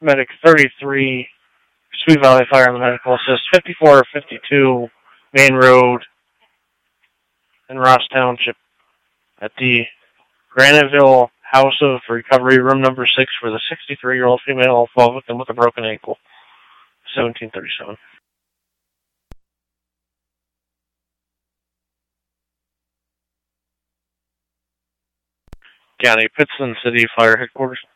Medic 33, Sweet Valley Fire on the medical assist, 5452 Main Road in Ross Township at the Graniteville House of Recovery, room number 6, for the 63-year-old female fall victim with a broken ankle. 1737. County, Pittston City Fire Headquarters.